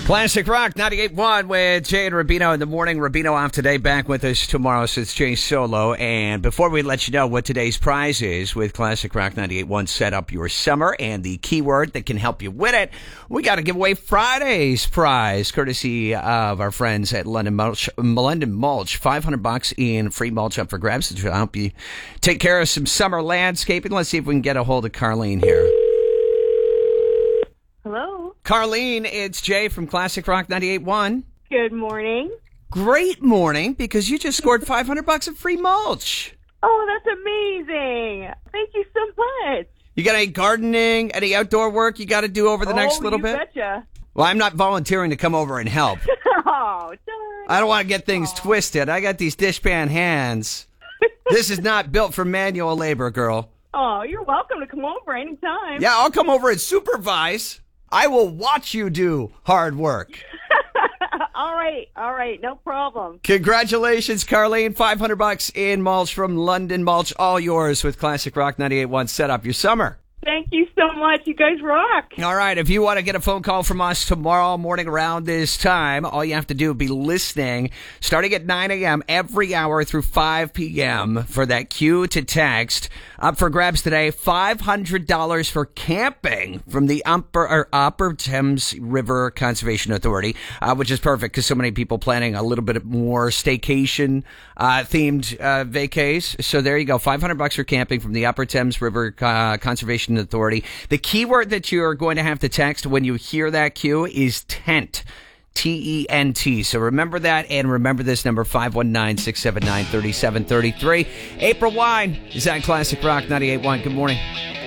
Classic Rock 98.1 with Jay and Rubino in the morning. Rubino off today, back with us tomorrow, so it's Jay solo. And before we let you know what today's prize is with Classic Rock 98.1, set up your summer and the keyword that can help you win it. We got to give away Friday's prize, courtesy of our friends at London Mulch. $500 in free mulch up for grabs to help you take care of some summer landscaping. Let's see if we can get a hold of Carlene here. Hello. Carlene, it's Jay from Classic Rock 98.1. Good morning. Great morning, because you just scored $500 of free mulch. Oh, that's amazing. Thank you so much. You got any gardening, any outdoor work you got to do over the next little bit? Betcha. Well, I'm not volunteering to come over and help. Oh, darn. I don't want to get things twisted. I got these dishpan hands. This is not built for manual labor, girl. Oh, you're welcome to come over anytime. Yeah, I'll come over and supervise. I will watch you do hard work. All right, no problem. Congratulations, Carlene. $500 in mulch from London Mulch. All yours with Classic Rock 98.1. Set up your summer. Thank you so much. You guys rock. All right. If you want to get a phone call from us tomorrow morning around this time, all you have to do is be listening starting at 9 a.m. every hour through 5 p.m. for that cue to text. Up for grabs today, $500 for camping from the Upper Thames River Conservation Authority, which is perfect because so many people planning a little bit more staycation themed vacays. So there you go, $500 for camping from the Upper Thames River Conservation Authority. The keyword that you're going to have to text when you hear that cue is tent. T-E-N-T. So remember that, and remember this number, 519-679-3733. April Wine is at Classic Rock 98.1. Good morning.